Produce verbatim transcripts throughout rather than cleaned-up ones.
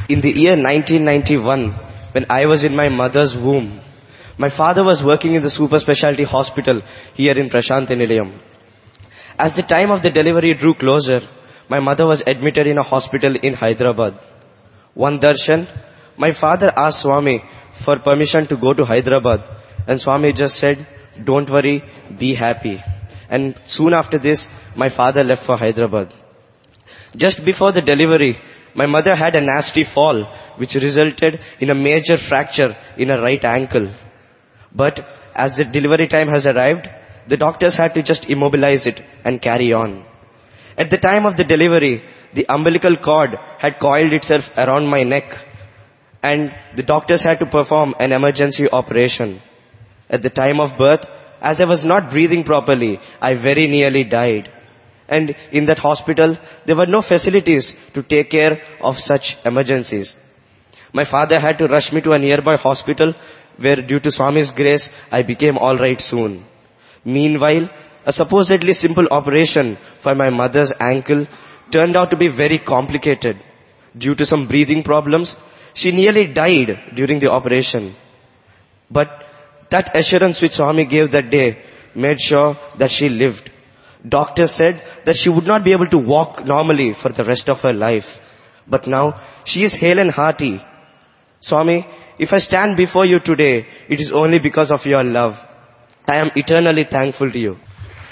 In the year nineteen ninety-one, when I was in my mother's womb, my father was working in the super specialty hospital here in Prashanthi Nilayam. As the time of the delivery drew closer, my mother was admitted in a hospital in Hyderabad. One darshan, my father asked Swami for permission to go to Hyderabad, and Swami just said, "Don't worry, be happy." And soon after this, my father left for Hyderabad. Just before the delivery, my mother had a nasty fall, which resulted in a major fracture in her right ankle. But as the delivery time has arrived, the doctors had to just immobilize it and carry on. At the time of the delivery, the umbilical cord had coiled itself around my neck, and the doctors had to perform an emergency operation. At the time of birth, as I was not breathing properly, I very nearly died. And in that hospital, there were no facilities to take care of such emergencies. My father had to rush me to a nearby hospital where, due to Swami's grace, I became all right soon. Meanwhile, a supposedly simple operation for my mother's ankle turned out to be very complicated. Due to some breathing problems, she nearly died during the operation. But that assurance which Swami gave that day made sure that she lived. Doctors said that she would not be able to walk normally for the rest of her life. But now, she is hale and hearty. Swami, if I stand before you today, it is only because of your love. I am eternally thankful to you.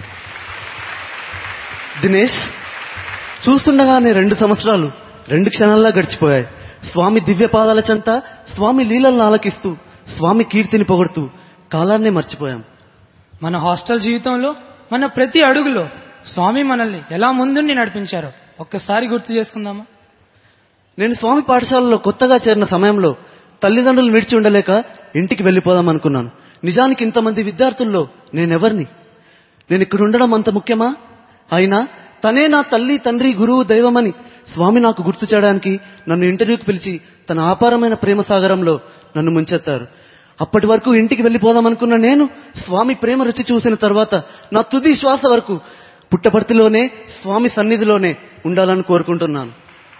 Dinesh, చూస్తుండగానే రెండు సంవత్సరాలు రెండు క్షణాల్లో గడిచిపోయాయి. స్వామి దివ్య పాదాల చెంత స్వామి లీలలను ఆలకిస్తూ స్వామి కీర్తిని పొగడుతూ కాలాన్నే మర్చిపోయాం. మన హాస్టల్ జీవితంలో మన ప్రతి అడుగులో స్వామి మనల్ని ఎలా ముందుండి నడిపించారో ఒక్కసారి గుర్తు చేసుకుందామా? నేను స్వామి పాఠశాలలో కొత్తగా చేరిన సమయంలో తల్లిదండ్రులు విడిచి ఉండలేక ఇంటికి వెళ్లిపోదాం అనుకున్నాను. నిజానికి ఇంతమంది విద్యార్థుల్లో నేనెవర్ని? నేను ఇక్కడ ఉండడం అంత ముఖ్యమా? అయినా తనే నా తల్లి, తండ్రి, గురువు, దైవమని స్వామి నాకు గుర్తు చేయడానికి నన్ను ఇంటర్వ్యూకి పిలిచి తన అపారమైన ప్రేమ సాగరంలో నన్ను ముంచెత్తారు. అప్పటి వరకు ఇంటికి వెళ్లిపోదాం అనుకున్న నేను స్వామి ప్రేమ రుచి చూసిన తర్వాత నా తుది శ్వాస వరకు పుట్టపర్తిలోనే స్వామి సన్నిధిలోనే ఉండాలని కోరుకుంటున్నాను.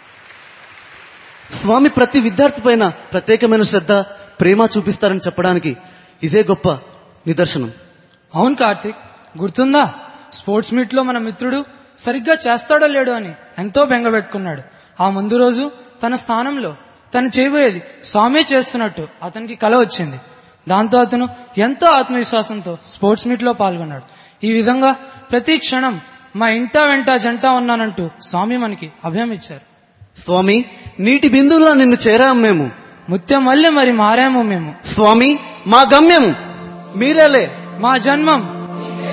స్వామి ప్రతి విద్యార్థి పైన ప్రత్యేకమైన శ్రద్ధ, ప్రేమ చూపిస్తారని చెప్పడానికి ఇదే గొప్ప నిదర్శనం. అవును కార్తిక్, గుర్తుందా? స్పోర్ట్స్ మీట్ లో మన మిత్రుడు సరిగ్గా చేస్తాడో లేడో అని ఎంతో బెంగపెట్టుకున్నాడు. ఆ ముందు రోజు తన స్థానంలో తను చేయబోయేది స్వామే చేస్తున్నట్టు అతనికి కల వచ్చింది. దాంతో అతను ఎంతో ఆత్మవిశ్వాసంతో స్పోర్ట్స్ మీట్ లో పాల్గొన్నాడు. ఈ విధంగా ప్రతి క్షణం మా ఇంటా వెంట జంట ఉన్నానంటూ స్వామి మనకి అభయం ఇచ్చారు. స్వామి, నీటి బిందువులా నిన్ను చేరాం మేము, ముత్యం వల్లే మరి మారాము మేము. స్వామి, మా గమ్యం మీరేలే, మా జన్మం